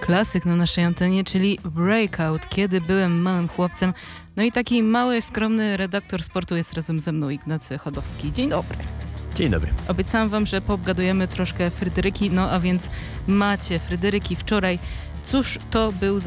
klasyk na naszej antenie, czyli Breakout, kiedy byłem małym chłopcem. No i taki mały, skromny redaktor sportu jest razem ze mną, Ignacy Chodowski. Dzień dobry. Dzień dobry. Obiecałam wam, że poobgadujemy troszkę Fryderyki, no a więc macie Fryderyki wczoraj. Cóż to był za